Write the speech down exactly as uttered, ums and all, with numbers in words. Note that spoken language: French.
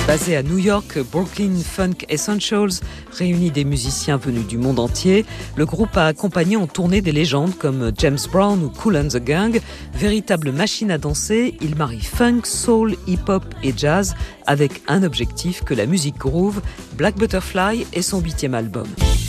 Basé à New York, Brooklyn Funk Essentials réunit des musiciens venus du monde entier. Le groupe a accompagné en tournée des légendes comme James Brown ou Kool and the Gang. Véritable machine à danser, il marie funk, soul, hip-hop et jazz avec un objectif, que la musique groove. Black Butterfly est son huitième album.